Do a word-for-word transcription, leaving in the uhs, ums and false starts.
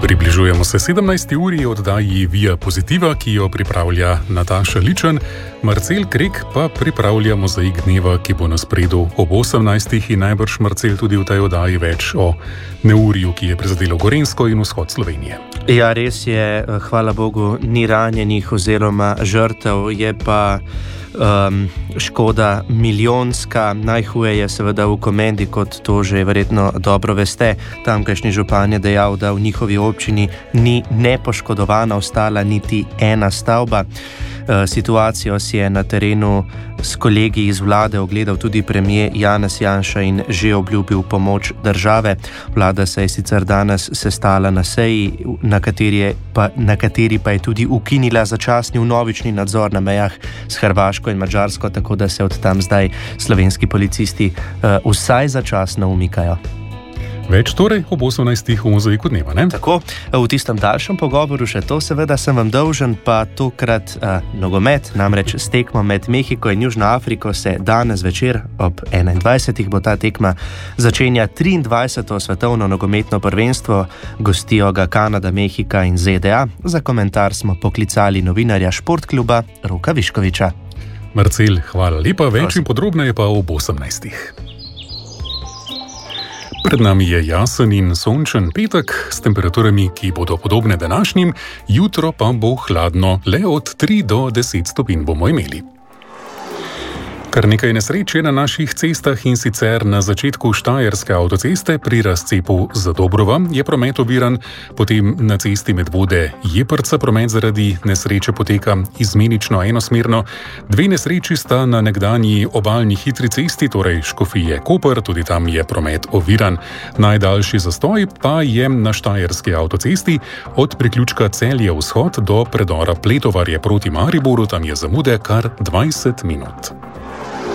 Približujemo se sedemnajsti uri oddaji Via Pozitiva, ki jo pripravlja Nataša Ličen, Marcel Krek pa pripravlja mozaik dneva, ki bo na spredu ob osemnajstih in najbrž Marcel tudi v tej oddaji več o neurju, ki je prizadelo Gorenjsko in vzhod Slovenije. Ja, res je, hvala Bogu, ni ranjenih oziroma žrtev, je pa um, škoda milijonska. Najhuje je seveda v Komendi, kot to že verjetno dobro veste. Tamkajšnji župan je dejal, da v njihovi občini ni nepoškodovana ostala niti ena stavba. Situacijo si je na terenu s kolegi iz vlade ogledal tudi premier Janez Janša in že obljubil pomoč države. Vlada se je sicer danes sestala na seji, na kateri, je pa, na kateri pa je tudi ukinila začasni vnovični nadzor na mejah s Hrvaško in Madžarsko, tako da se od tam zdaj slovenski policisti uh, vsaj začasno umikajo. Več torej ob osemnajstih v mozaiku dneva, ne? Tako, v tistem daljšem pogovoru še to, seveda sem vam dolžen, pa tokrat uh, nogomet, namreč s tekmo med Mehiko in Južno Afriko se danes večer ob enaindvajsetih bo ta tekma začenja triindvajseto svetovno nogometno prvenstvo, gostijo ga Kanada, Mehika in Z D A. Za komentar smo poklicali novinarja Športkluba Roka Viškoviča. Marcel, hvala lepa, več in podrobneje pa ob osemnajstih. Pred nami je jasen in sončen petek s temperaturami, ki bodo podobne današnjim, jutro pa bo hladno, le od tri do deset stopinj bomo imeli. Kar nekaj nesreč je na naših cestah, in sicer na začetku Štajerske avtoceste pri razcepu Zadobrova je promet oviran, potem na cesti Medvode Jeprca promet zaradi nesreče poteka izmenično enosmerno. Dve nesreči sta na nekdanji obalni hitri cesti, torej Škofije Koper, tudi tam je promet oviran. Najdaljši zastoj pa je na Štajerski avtocesti od priključka Celje vzhod do predora Pletovarje proti Mariboru, tam je zamude kar dvajset minut.